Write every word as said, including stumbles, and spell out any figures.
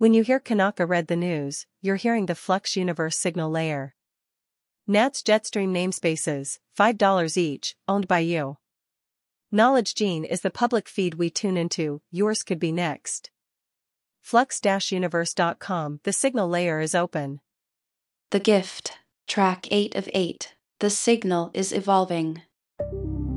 When you hear Kanaka read the news, you're hearing the Flux Universe signal layer. N A T's Jetstream namespaces, five dollars each, owned by you. Knowledge Gene is the public feed we tune into, yours could be next. Flux Universe dot com, the signal layer is open. The Gift, track eight of eight, the signal is evolving.